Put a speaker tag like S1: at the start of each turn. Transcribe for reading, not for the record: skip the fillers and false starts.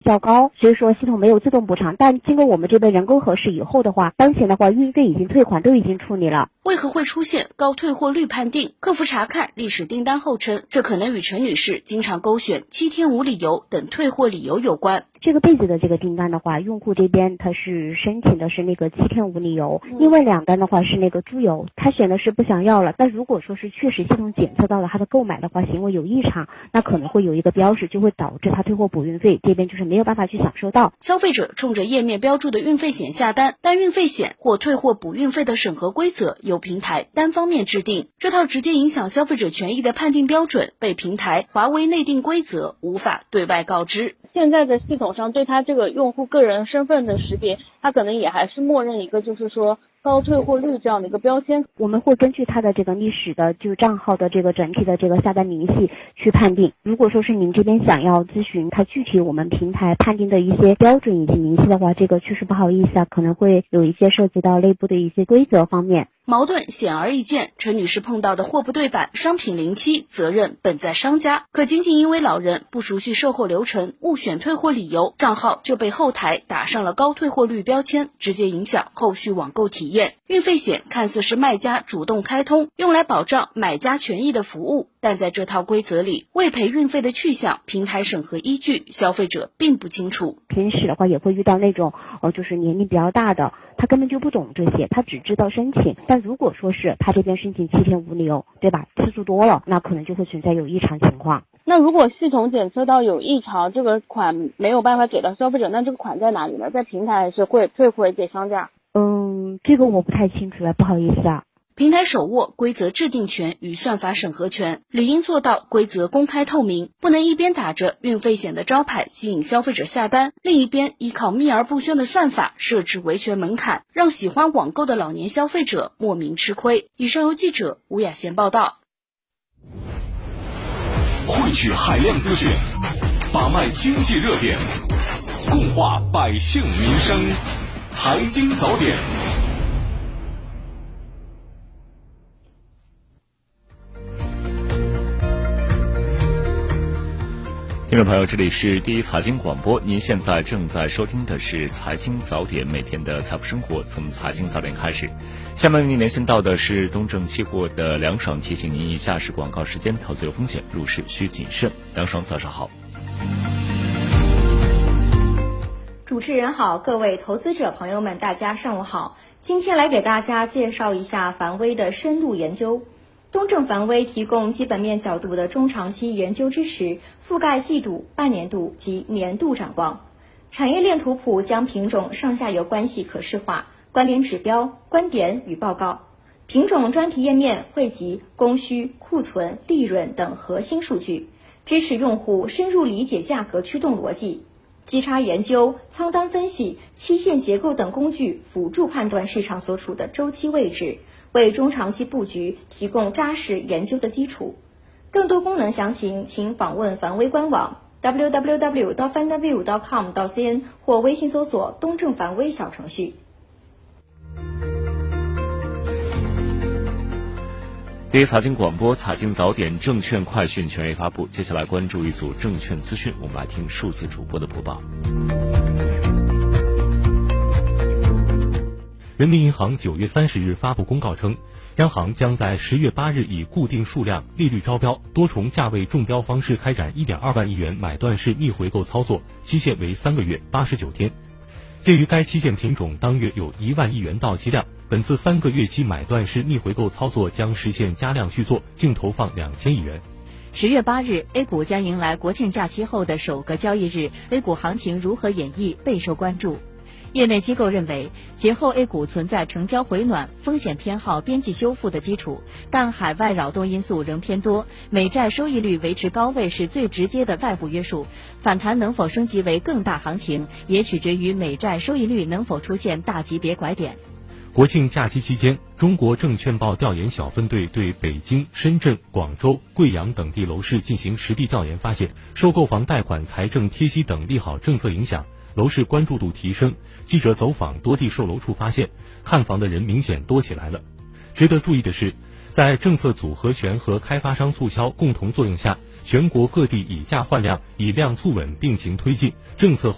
S1: 较高，所以说系统没有自动补偿，但经过我们这边人工核实以后的话，当前的话运费已经退款都已经处理了。
S2: 为何会出现高退货率判定？客服查看历史订单后称，这可能与陈女士经常勾选7天无理由等退货理由有关。
S1: 这个被子的这个订单的话，用户这边他是申请的是那个7天无理由，另外2单的话是那个猪油，他选的是不想要了。但如果说是确实系统检测到了他的购买的话行为有异常，那可能会有一个标识，就会导致他退货补运费这边就是没有办法去享受到。
S2: 消费者冲着页面标注的运费险下单，但运费险或退货补运费的审核规则由平台单方面制定，这套直接影响消费者权益的判定标准被平台华为内定规则，无法对外告知。
S3: 现在的系统上对他这个用户个人身份的识别，他可能也还是默认一个就是说高退货率这样的一个标签。
S1: 我们会根据他的这个历史的就账号的这个整体的这个下单明细去判定。如果说是您这边想要咨询他具体我们平台判定的一些标准以及明细的话，这个确实不好意思啊，可能会有一些涉及到内部的一些规则方面。
S2: 矛盾显而易见，陈女士碰到的货不对版、商品临期，责任本在商家。可仅仅因为老人不熟悉售后流程，误选退货理由，账号就被后台打上了高退货率标签，直接影响后续网购体验。运费险看似是卖家主动开通，用来保障买家权益的服务，但在这套规则里，未赔运费的去向、平台审核依据，消费者并不清楚。
S1: 平时的话也会遇到那种就是年龄比较大的，他根本就不懂这些，他只知道申请。但如果说是他这边申请7天无理由，对吧？次数多了，那可能就会存在有异常情况。
S3: 那如果系统检测到有异常，这个款没有办法给到消费者，那这个款在哪里呢？在平台还是会退回给商家？
S1: 这个我不太清楚了，不好意思啊。
S2: 平台手握规则制定权与算法审核权，理应做到规则公开透明，不能一边打着运费险的招牌吸引消费者下单，另一边依靠秘而不宣的算法设置维权门槛，让喜欢网购的老年消费者莫名吃亏。以上由记者吴雅贤报道。
S4: 汇聚海量资讯，把脉经济热点，共话百姓民生，财经早点。听众朋友，这里是第一财经广播，您现在正在收听的是财经早点，每天的财富生活从财经早点开始。下面为您连线到的是东证期货的梁爽，提醒您以下是广告时间，投资有风险，入市需谨慎。梁爽早上好。
S5: 主持人好，各位投资者朋友们，大家上午好。今天来给大家介绍一下凡威的深度研究。东证凡威提供基本面角度的中长期研究支持，覆盖季度、半年度及年度展望。产业链图谱将品种上下游关系可视化，关联指标、观点与报告。品种专题页面汇集供需、库存、利润等核心数据，支持用户深入理解价格驱动逻辑。基差研究、仓单分析、期限结构等工具辅助判断市场所处的周期位置，为中长期布局提供扎实研究的基础。更多功能详情请访问凡威官网 www.fanview.com.cn 或微信搜索东证凡威小程序。
S4: 第一财经广播财经早点证券快讯权威发布，接下来关注一组证券资讯，我们来听数字主播的播报。
S6: 人民银行9月30日发布公告称，央行将在10月8日以固定数量、利率招标、多重价位中标方式开展1.2万亿元买断式逆回购操作，期限为3个月89天。鉴于该期限品种当月有1万亿元到期量，本次3个月期买断式逆回购操作将实现加量续作，净投放2000亿元。
S7: 10月8日 A 股将迎来国庆假期后的首个交易日， A 股行情如何演绎备受关注。业内机构认为，节后 A 股存在成交回暖、风险偏好边际修复的基础，但海外扰动因素仍偏多，美债收益率维持高位是最直接的外部约束，反弹能否升级为更大行情，也取决于美债收益率能否出现大级别拐点。
S6: 国庆假期期间，中国证券报调研小分队对北京、深圳、广州、贵阳等地楼市进行实地调研，发现受购房贷款财政贴息等利好政策影响，楼市关注度提升。记者走访多地售楼处发现，看房的人明显多起来了。值得注意的是，在政策组合拳和开发商促销共同作用下，全国各地以价换量、以量促稳并行推进，政策